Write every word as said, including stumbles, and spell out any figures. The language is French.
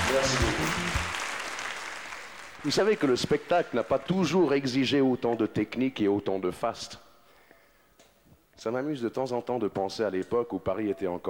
Merci beaucoup. Vous savez que le spectacle n'a pas toujours exigé autant de technique et autant de faste. Ça m'amuse de temps en temps de penser à l'époque où Paris était encore